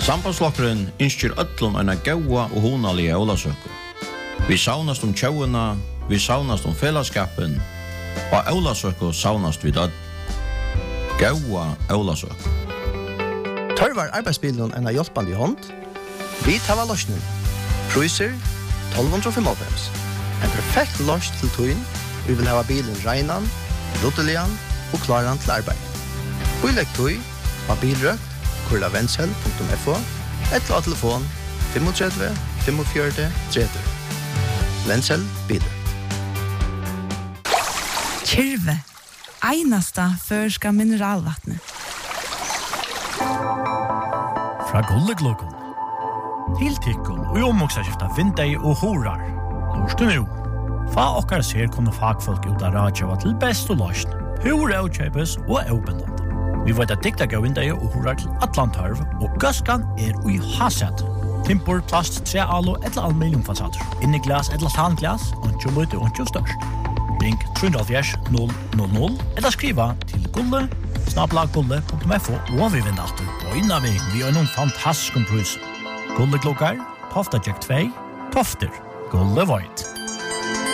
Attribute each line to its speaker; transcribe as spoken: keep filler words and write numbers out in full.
Speaker 1: Sambandsflokkeren innskjer öllum eina gaua og hunalige ólasøku. Vi saunast om tjauina, vi saunast om fellesskapen, og ólasøku saunast vi død. Gaua ólasøku.
Speaker 2: Tørvar arbeidsbilen enn hjelpande i hånd. Vi tar løsning. Priser tolv hundre og femogfems. En perfekt løs til tøyen. Vi vil ha bilen reinan, ruttelian og klaran til arbeid. Bilegg tøy, av bilrøkt, kurla vendsel punktum f o, eller av telefon tre fem fem fire tre tre. Vendsel bilrøkt.
Speaker 3: Kyrve, einasta førska mineralvattnet.
Speaker 4: Fra Gulleglokon. Til tikkun og omoksaskifta vindei og horar. Lorstu nu. Fa okkar ser kunne fagfolk ut av radjava til best og løsn. Hur avkjøpes og avbindande. Vi vet at dikta gav vindei og horar til Atlantarv, og gaskan er ui haset. Timpor, plast, tre alo, etla aluminiumfasader. Inni glas, etla tanglas, ontjo møte, ontjo størst. Ring tre null null null eller skriva til gulle, snabla gulle punktum f o, og vi vinner alltid på innan vi vi har noen fantastisk pris. Gulle klokkar, Tofta Jack två, Tofter, Gulle Void.